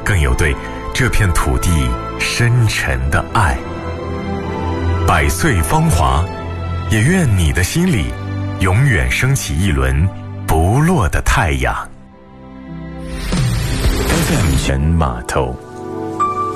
更有对这片土地深沉的爱。百岁芳华，也愿你的心里永远升起一轮不落的太阳。FM 全码头。